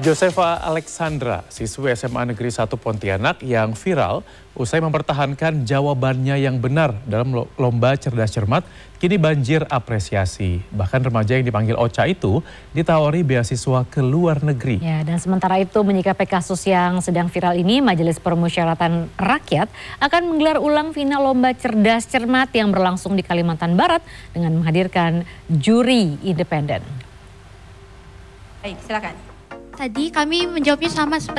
Josefa Alexandra, siswi SMA Negeri 1 Pontianak yang viral usai mempertahankan jawabannya yang benar dalam lomba cerdas cermat, kini banjir apresiasi. Bahkan remaja yang dipanggil Ocha itu ditawari beasiswa ke luar negeri. Ya, dan sementara itu menyikapi kasus yang sedang viral ini, Majelis Permusyawaratan Rakyat akan menggelar ulang final lomba cerdas cermat yang berlangsung di Kalimantan Barat dengan menghadirkan juri independen. Baik, silakan. Tadi kami menjawabnya sama seperti